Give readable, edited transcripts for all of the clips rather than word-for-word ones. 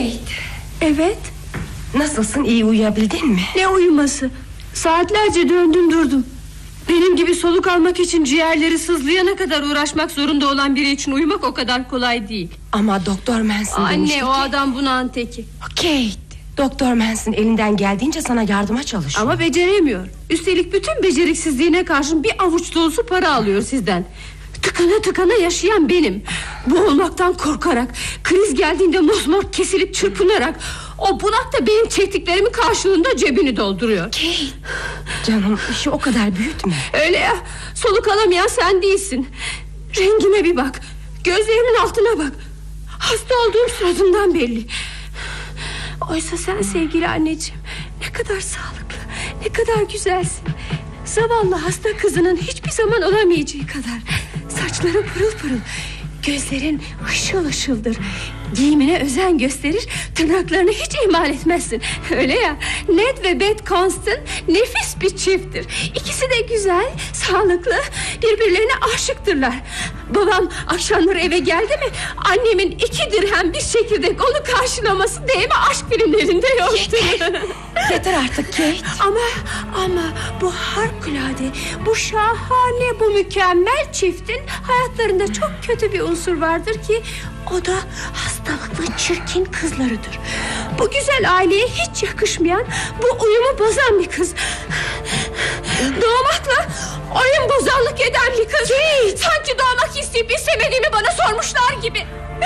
Kate. Evet. Nasılsın, iyi uyuyabildin mi? Ne uyuması? Saatlerce döndüm durdum. Benim gibi soluk almak için ciğerleri sızlayana kadar uğraşmak zorunda olan biri için uyumak o kadar kolay değil. Ama Doktor Manson demişti Anne, o adam bunağın teki. Kate, Doktor Manson elinden geldiğince sana yardıma çalışıyor. Ama beceremiyor. Üstelik bütün beceriksizliğine karşın bir avuç dolusu para alıyor sizden. Tıkana tıkana yaşayan benim. Boğulmaktan korkarak, kriz geldiğinde mosmor kesilip çırpınarak, o bunak da benim çektiklerimin karşılığında cebini dolduruyor. Kate, canım, işi o kadar büyütme. Öyle ya, soluk alamayan sen değilsin. Rengime bir bak, gözlerimin altına bak. Hasta olduğum suratımdan belli. Oysa sen sevgili anneciğim, ne kadar sağlıklı, ne kadar güzelsin. Zavallı hasta kızının hiçbir zaman olamayacağı kadar. Saçların pırıl pırıl, gözlerin ışıl ışıldır. Giyimine özen gösterir, tırnaklarını hiç ihmal etmezsin. Öyle ya, Ned ve Beth Constant nefis bir çifttir. İkisi de güzel, sağlıklı, birbirlerine aşıktırlar. Babam akşamları eve geldi mi, annemin 2 dirhem bir çekirdek onu karşılaması değme aşk filmlerinde yoktur. Yeter artık Kate. Ama bu harikulade, bu şahane, bu mükemmel çiftin hayatlarında çok kötü bir unsur vardır ki o da hastalıklı çirkin kızlarıdır. Bu güzel aileye hiç yakışmayan, bu uyumu bozan bir kız. Doğmakla oyun bozanlık eden bir kız. Sanki doğmak isteyip istemediğimi bana sormuşlar gibi.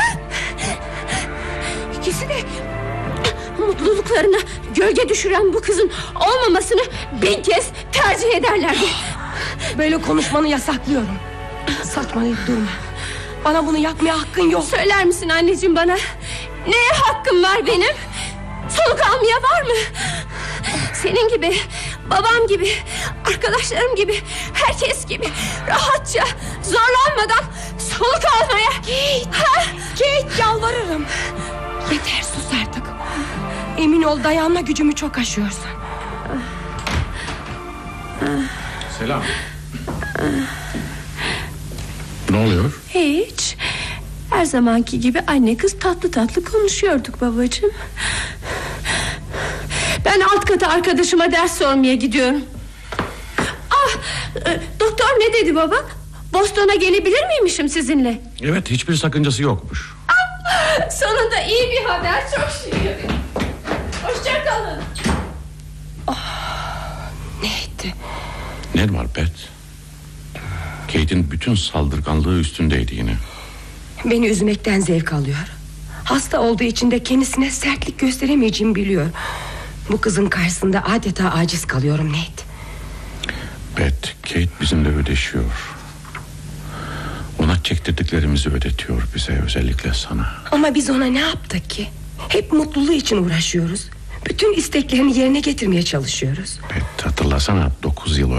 İkisi de mutluluklarına gölge düşüren bu kızın olmamasını 1000 kez tercih ederlerdi. Böyle konuşmanı yasaklıyorum. Saçmalayıp durma. Bana bunu yapmaya hakkın yok. Söyler misin anneciğim bana? Neye hakkım var benim? Soluk almaya var mı? Senin gibi, babam gibi, arkadaşlarım gibi, herkes gibi rahatça, zorlanmadan soluk almaya. Kate, yalvarırım. Yeter, sus artık. Emin ol, dayanma gücümü çok aşıyorsun. Selam. Ne oluyor? Hiç. Her zamanki gibi anne kız tatlı tatlı konuşuyorduk babacığım. Ben alt kata arkadaşıma ders sormaya gidiyorum. Doktor ne dedi baba? Boston'a gelebilir miymişim sizinle? Evet, hiçbir sakıncası yokmuş. Sonunda iyi bir haber, çok şükür. Hoşça kalın. Neydi? Ne var Beth? Kate'in bütün saldırganlığı üstündeydi yine. Beni üzmekten zevk alıyor. Hasta olduğu için de kendisine sertlik gösteremeyeceğimi biliyor. Bu kızın karşısında adeta aciz kalıyorum Ned. Beth, Kate bizimle ödeşiyor. Ona çektirdiklerimizi ödetiyor bize, özellikle sana. Ama biz ona ne yaptık ki? Hep mutluluğu için uğraşıyoruz. Bütün isteklerini yerine getirmeye çalışıyoruz. Beth, hatırlasana 9 yıl